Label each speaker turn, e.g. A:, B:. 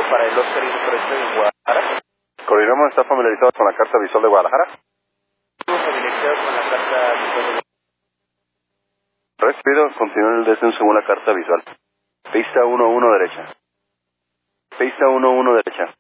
A: para el Oscar y Sorpresa de Guadalajara.
B: Coordinamos, ¿está familiarizado con la Carta Visual de Guadalajara?
A: Estamos familiarizados con la Carta Visual de Guadalajara.
B: Respido, continúe el descenso según la carta visual. Pista 1-1 derecha. Pista 1-1 derecha.